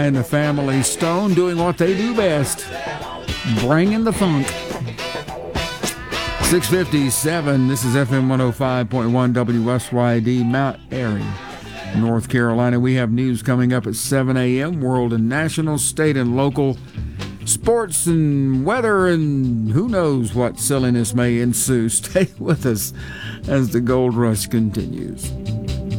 And the family Stone doing what they do best, bringing the funk. 657, this is FM 105.1 WSYD, Mount Airy, North Carolina. We have news coming up at 7 a.m., world and national, state and local, sports and weather, and who knows what silliness may ensue. Stay with us as the Gold Rush continues.